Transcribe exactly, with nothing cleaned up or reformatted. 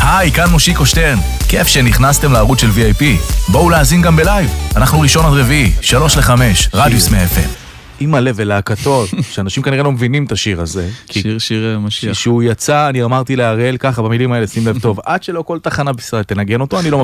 היי, כאן מושיקו שטרן. כיף שנכנסתם לערוץ של וי איי פי. בואו להאזין גם בלייב. אנחנו ראשון עד רביעי, שלוש לחמש, רדיוס מאה אף אם. עם הלב ולהקתות, שאנשים כנראה לא מבינים את השיר הזה. שיר, שיר משיח. כשהוא יצא, אני אמרתי להראל ככה במילים האלה, שים לב טוב, עד שלא כל תחנה בישראל תנגן אותו, אני לא